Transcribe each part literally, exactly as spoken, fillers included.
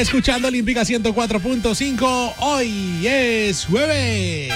escuchando Olímpica ciento cuatro punto cinco. Hoy es jueves.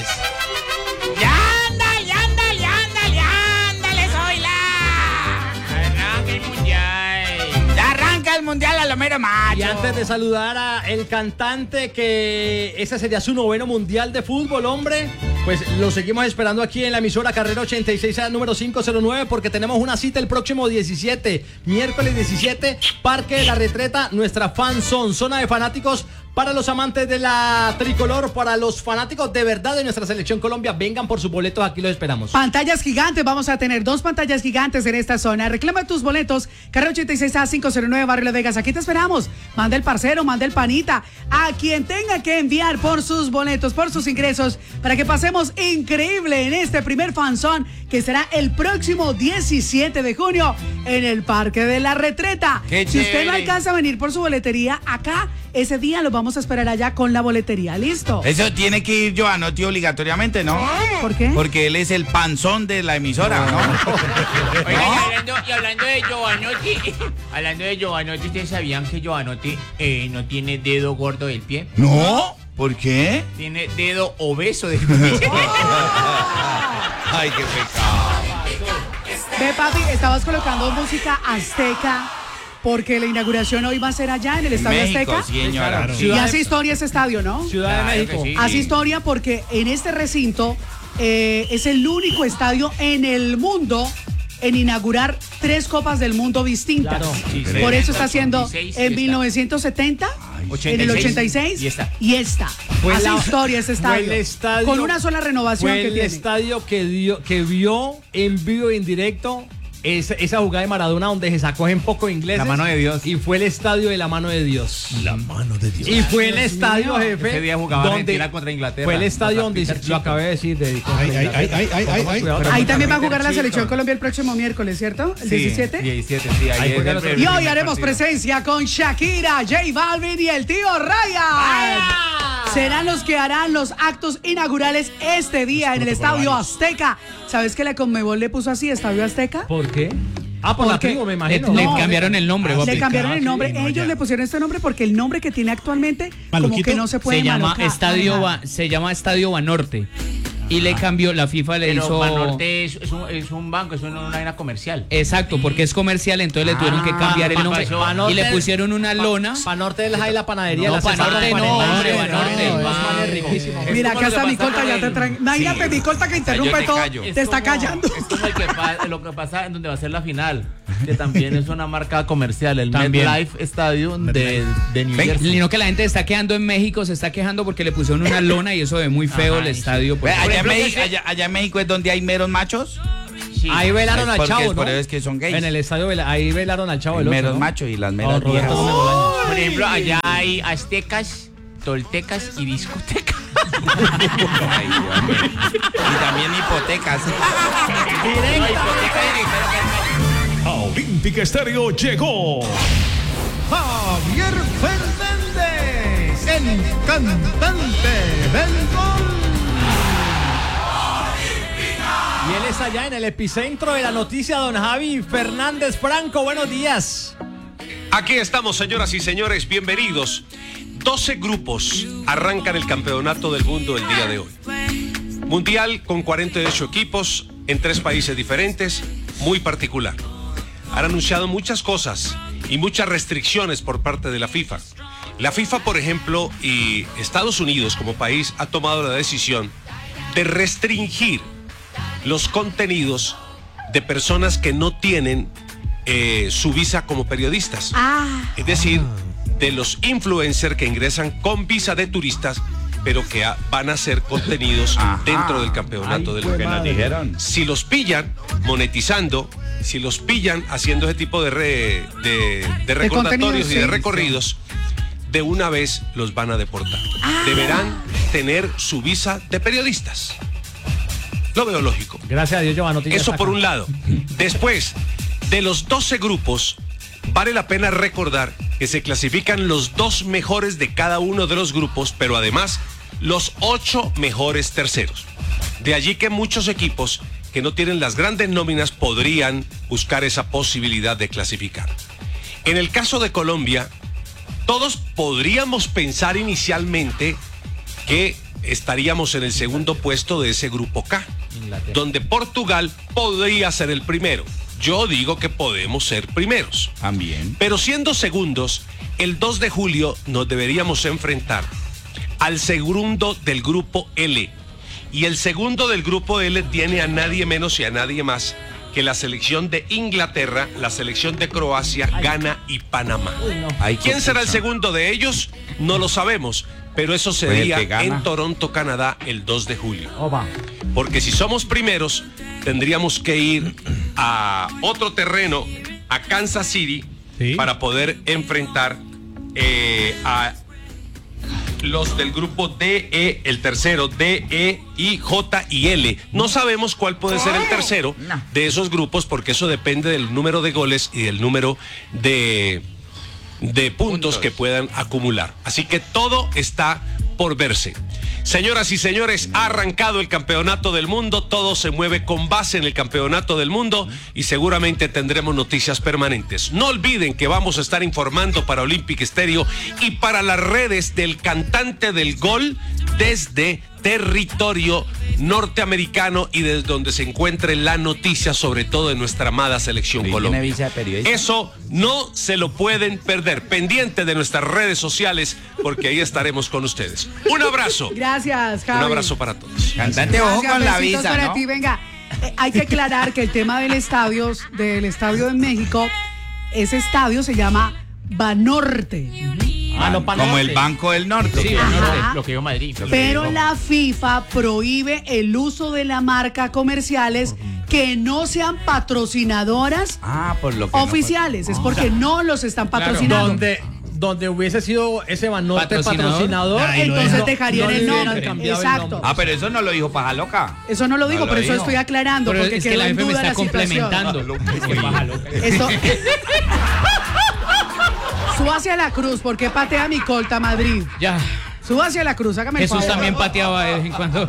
¡Ya ándale, ándale, ándale, ándale, Zoila! Arranca el mundial. Ya arranca el mundial a lo mero macho. Y antes de saludar a el cantante, que ese sería su noveno mundial de fútbol, hombre, pues lo seguimos esperando aquí en la emisora Carrera ochenta y seis, número quinientos nueve, porque tenemos una cita el próximo diecisiete, miércoles diecisiete, Parque de la Retreta, nuestra fan zone, zona de fanáticos para los amantes de la tricolor, para los fanáticos de verdad de nuestra selección Colombia. Vengan por sus boletos, aquí los esperamos. Pantallas gigantes, vamos a tener dos pantallas gigantes en esta zona. Reclama tus boletos, Carrera ochenta y seis A quinientos nueve, Barrio Las Vegas. Aquí te esperamos. Manda el parcero, manda el panita, a quien tenga que enviar por sus boletos, por sus ingresos, para que pasemos increíble en este primer fanzón, que será el próximo diecisiete de junio en el Parque de la Retreta. Qué si usted no chévere. alcanza a venir por su boletería, acá ese día lo vamos a esperar allá con la boletería. ¿Listo? Eso tiene que ir Giovanotti obligatoriamente, ¿no? ¿Por qué? Porque él es el panzón de la emisora, ¿no? Oiga, y hablando, y hablando de Giovanotti, hablando de Giovanotti, ¿ustedes sabían que Giovanotti eh, no tiene dedo gordo del pie? ¿No? ¿Por qué? Tiene dedo obeso del pie. Ay, qué pecado. Ve, papi, estabas colocando música azteca porque la inauguración hoy va a ser allá en el Estadio México, Azteca. señora. Claro. Y hace historia ese estadio, ¿no? Ciudad Claro de que México. sí. Hace historia porque en este recinto eh, es el único estadio en el mundo en inaugurar tres Copas del Mundo distintas. Claro, sí, sí. Por eso está haciendo ochenta y seis y en esta. mil novecientos setenta, en el ochenta y seis y esta. y esta. Fue Hace la- historia ese fue el estadio, estadio- con una sola renovación Fue que el tiene. estadio que, dio, que vio en vivo e en directo esa, esa jugada de Maradona donde se sacó en poco inglés. La mano de Dios. Y fue el estadio de la mano de Dios. La mano de Dios. Y fue el estadio, jefe. Ese día jugaba Argentina contra Inglaterra. Fue el estadio donde Contra se- Peter lo Chico. acabé de decir. De, contra Ay, ay, Inglaterra. ay, ay, ay, ay, ay. Cuidado, Ahí pero- también va a jugar la Chico. selección Colombia el próximo miércoles, ¿cierto? El Sí, diecisiete. diecisiete, sí. Ahí Ahí es juega el el otro. primer Y hoy haremos partido. presencia con Shakira, J Balvin y el tío Ryan. Serán los que harán los actos inaugurales este día en el Estadio Azteca. ¿Sabes que la Conmebol le puso así, Estadio Azteca? ¿Por qué? Ah, por la Porque tribu, me imagino. le- ¿no? le cambiaron el nombre, Le papi. cambiaron el nombre. Sí, no, Ellos ya. le pusieron este nombre porque el nombre que tiene actualmente como ¿Maluquito? que no se puede Se llama malocar, Estadio manejar. Ba- se llama Estadio Banorte. Y le cambió, la FIFA le Pero hizo. Banorte es, es, un, es un banco, es una, una vaina comercial. Exacto, porque es comercial, entonces le tuvieron que cambiar el pa- nombre. pa- Y le Banorte- pusieron una lona. Panorte del Jai, la panadería. No, la Cesar Banorte con no, panela. hombre, No, Banorte. no, Ah, los manes riquísimos. Es Mira, como acá lo está que mi pasa colta, con ya te el- traen. Imagínate Sí. mi colta que O sea, yo interrumpe te todo. callo. Te está como- callando. Es como el que pa- lo que pasa en donde va a ser la final, que también es una marca comercial, el También. MetLife Stadium de, de New Ven, Jersey. sino que la gente está quedando en México, se está quejando porque le pusieron una lona y eso ve muy feo Ajá, el sí. estadio. Ve, porque- allá, en ejemplo, México, que- allá, allá en México es donde hay meros machos. Sí. Ahí velaron Es al porque chavo, es ¿no? por eso es que son gays. En el estadio, vela- ahí velaron al chavo. Hay el otro, meros ¿no? machos y las Con meras Roberto viejas. Gómez Bolaños. Por ejemplo, allá hay aztecas, toltecas y discotecas. Ay, Dios mío. Y también hipotecas. A Olímpica Estéreo llegó Javier Fernández, el cantante del gol. Y él está allá en el epicentro de la noticia, don Javi Fernández Franco. Buenos días. Aquí estamos, señoras y señores, bienvenidos. doce grupos arrancan el campeonato del mundo el día de hoy. Mundial con cuarenta y ocho equipos en tres países diferentes, muy particular. Han anunciado muchas cosas y muchas restricciones por parte de la FIFA. La FIFA, por ejemplo, y Estados Unidos como país ha tomado la decisión de restringir los contenidos de personas que no tienen eh, su visa como periodistas. Ah, Es decir, de los influencers que ingresan con visa de turistas, pero que a- van a hacer contenidos Ajá. dentro del campeonato Ay, del jue mundo. madre. dijeron. Si los pillan monetizando, si los pillan haciendo ese tipo de, re- de, de recordatorios contenidos, y de sí. recorridos, de una vez los van a deportar. Deberán tener su visa de periodistas. Lo veo lógico. Gracias a Dios, Giovanni. Eso por un lado. Después, de los doce grupos, vale la pena recordar que se clasifican los dos mejores de cada uno de los grupos, pero además los ocho mejores terceros. De allí que muchos equipos que no tienen las grandes nóminas podrían buscar esa posibilidad de clasificar. En el caso de Colombia, Todos podríamos pensar inicialmente que estaríamos en el segundo puesto de ese grupo K, Inglaterra, donde Portugal podría ser el primero. Yo digo que podemos ser primeros. También. Pero siendo segundos, el dos de julio nos deberíamos enfrentar al segundo del grupo L. Y el segundo del grupo L tiene a nadie menos y a nadie más que la selección de Inglaterra, la selección de Croacia, Ghana y Panamá. ¿Quién será el segundo de ellos? No lo sabemos, pero eso sería en Toronto, Canadá, el dos de julio. Porque si somos primeros, tendríamos que ir a otro terreno, a Kansas City, ¿sí?, para poder enfrentar eh, a los del grupo D, E, el tercero, D, E, I, J y L. No sabemos cuál puede ser el tercero de esos grupos, porque eso depende del número de goles y del número de, de puntos, puntos que puedan acumular. Así que todo está por verse. Señoras y señores, ha arrancado el campeonato del mundo, todo se mueve con base en el campeonato del mundo y seguramente tendremos noticias permanentes. No olviden que vamos a estar informando para Olympic Stereo y para las redes del cantante del gol desde territorio norteamericano y desde donde se encuentre la noticia, sobre todo de nuestra amada selección Colombia. Eso no se lo pueden perder. Pendiente de nuestras redes sociales, porque ahí estaremos con ustedes. Un abrazo. Gracias, Javi. Un abrazo para todos. Cantante, ojo con la visa, para ¿no? ti. Venga, eh, hay que aclarar que el tema del estadio, del estadio de México, ese estadio se llama Banorte. Ah, no, como el Banco del Norte. Sí, Ajá. norte, lo que dijo Madrid. Lo que Pero dijo. la FIFA prohíbe el uso de la marca comerciales que no sean patrocinadoras Ah, por lo que oficiales. No, es porque no los están patrocinando. Donde, donde hubiese sido ese Banorte Patrocinador. patrocinador, Ahí lo Entonces dejo. dejarían no el le hubieran nombre. cambiado el Exacto. nombre. Ah, pero eso no lo dijo Paja Loca. Eso no lo digo, No lo por eso dijo. estoy aclarando, Pero porque es que quedó la en F M duda está la situación. complementando. Esto... Suba hacia la cruz, ¿por qué patea mi colta Madrid? Ya. Suba hacia la cruz, hágame el Jesús favor. también pateaba de vez en cuando.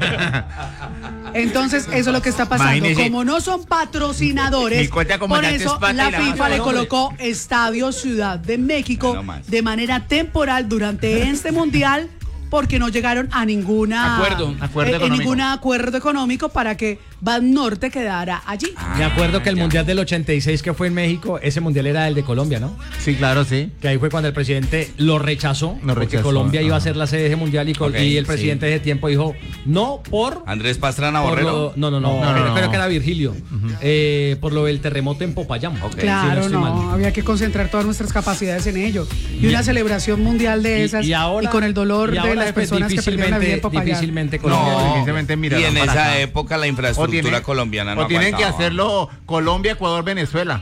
Entonces, eso es lo que está pasando. Imagínese. Como no son patrocinadores, Mi cuenta como por antes eso pata la y la FIFA mano. le colocó Estadio Ciudad de México No más. de manera temporal durante este mundial, porque no llegaron a ninguna Acuerdo, acuerdo eh, en económico. ningún acuerdo económico para que Banorte quedara allí. Me acuerdo que el mundial del ochenta y seis que fue en México, ese mundial era el de Colombia, ¿no? Sí, claro, sí. Que ahí fue cuando el presidente lo rechazó, Lo porque rechazó, Colombia iba a ajá. ser la sede de ese mundial y, Col- Ok, y el sí. presidente de ese tiempo dijo no por... Andrés Pastrana por Borrero. lo- no, no, no, No, creo, no, creo no. que era Virgilio, eh, por lo del terremoto en Popayán. Ok. Claro, sí, no, no estoy mal. había que concentrar todas nuestras capacidades en ello. Y una celebración mundial de esas y, ahora- con el dolor y de ahora, las jefe, personas que perdieron la vida en Popayán. difícilmente Colombia. No, difícilmente mirarán y en para esa acá. época la O, infraestructura tiene- colombiana no o tienen que aguantaba. hacerlo Colombia, Ecuador, Venezuela.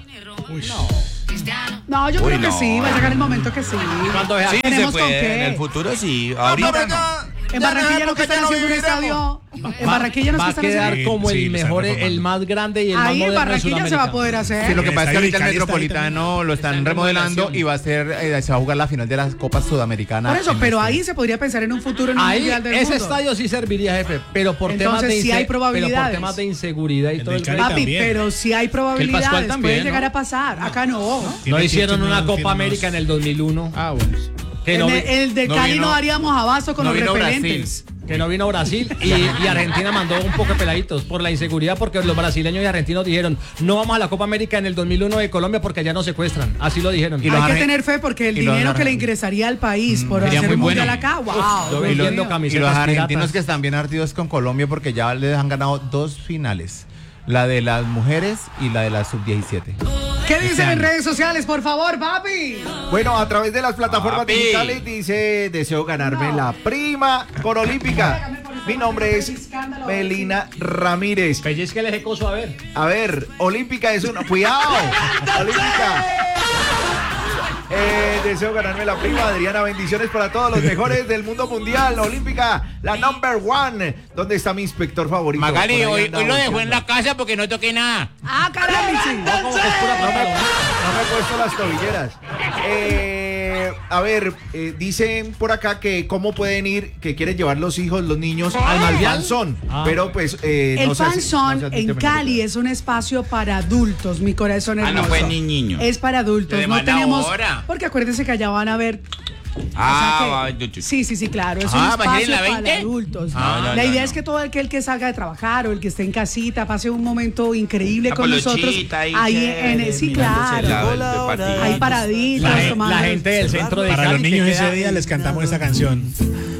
No, yo Uy, creo que no. sí, va a llegar el momento que sí. Cuando vea- Sí, se ¿Tenemos con puede. qué? En el futuro sí. Ahorita no. En Barranquilla no que están haciendo un estadio. En Barranquilla no va que a están quedar haciendo. como Sí, el lo están mejor, reformando. el más grande y el más Ahí en moderno de Barranquilla se va a Sudamérica. poder hacer. Sí, lo que El pasa es que estadio ahorita el de Cali está ahí Metropolitano lo están Está en remodelando remodelación. y va a ser, eh, se va a jugar la final de las Copas Sudamericanas. Por eso, en pero este- ahí se podría pensar en un futuro en un Ahí mundial del ese mundo. estadio sí serviría, jefe, pero por temas Entonces, de sí hay inse- pero por probabilidades. temas de inseguridad y El todo del el Cali rollo. Papi, también. pero si hay Pascual probabilidades, también, puede ¿no? llegar a pasar. Acá no. No Tiene hicieron que- una tiene Copa unos- América en el dos mil uno. Ah, bueno. Que En no, el, vi- el de no Cali vino- no daríamos abasto con no los vino repelentes. que no vino Brasil y, y Argentina mandó un poco de peladitos por la inseguridad, porque los brasileños y argentinos dijeron no vamos a la Copa América en el dos mil uno de Colombia porque allá nos secuestran. Así lo dijeron. Y los Hay que argen- tener fe porque el y los dinero que le argen- ingresaría al país por sería hacer muy un mundial bueno. acá, wow. Yo Dios vendiendo mío. Y camisetas los argentinos piratas. que están bien ardidos con Colombia porque ya les han ganado dos finales. La de las mujeres y la de la sub diecisiete. ¿Qué dicen en redes sociales, por favor, papi? Bueno, a través de las plataformas Papi. digitales dice, deseo ganarme la prima con Olímpica. Mi nombre es Melina Ramírez. Pellizquele ese coso a ver. A ver, Olímpica es una... ¡Cuidado! Olímpica. Eh, deseo ganarme la prima, Adriana. Bendiciones para todos los mejores del mundo mundial. Olímpica, la number one. ¿Dónde está mi inspector favorito? Magali, Por ahí hoy, anda hoy lo dejó buscando. en la casa porque no toqué nada. Ah, caray, sí. Como que es pura No me, pantalón. no me he puesto las tobilleras. Eh, Eh, a ver, eh, dicen por acá que cómo pueden ir, que quieren llevar los hijos, los niños al Malvianzón. Ah. Pero pues eh, El no se hace- Fanzón no se en admite Cali menores. es un espacio para adultos, mi corazón Ah, hermoso. no fue ni niño. Es para adultos, De no mala tenemos... hora. Porque acuérdense que allá van a ver... Ah, o sea va, que- yo- yo- sí, sí, sí, claro. Es Ah, un ¿va a ser espacio en la para veinte? adultos. Ah, no, la no, idea no. es que todo aquel que salga de trabajar o el que esté en casita pase un momento increíble Una con nosotros. polochita ahí, Ahí chévere, en sí, mirándose el lado claro. del partido. Ahí paraditos, La, tomando- la gente del centro de Para Cali los que niños queda- ese día les cantamos esta canción.